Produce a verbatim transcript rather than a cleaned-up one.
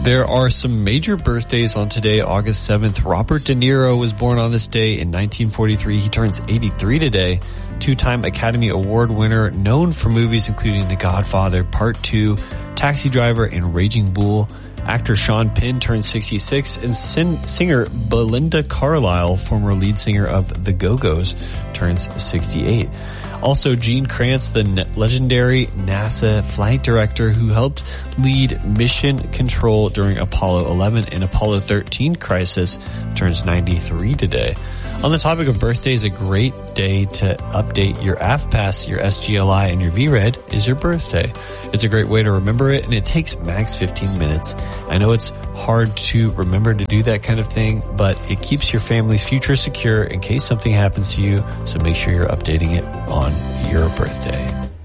There are some major birthdays on today, August seventh. Robert De Niro was born on this day in nineteen forty-three. He turns eighty-three today. Two-time Academy Award winner, known for movies including The Godfather, Part two, Taxi Driver, and Raging Bull. Actor Sean Penn turns sixty-six, and sin- singer Belinda Carlisle, former lead singer of The Go-Go's, turns sixty-eight. Also, Gene Kranz, the ne- legendary NASA flight director who helped lead mission control during Apollo eleven and Apollo thirteen crisis, turns ninety-three today. On the topic of birthdays, a great day to update your A F P A S, your S G L I, and your V RED is your birthday. It's a great way to remember it, and it takes max fifteen minutes. I know it's hard to remember to do that kind of thing, but it keeps your family's future secure in case something happens to you, so make sure you're updating it on your birthday.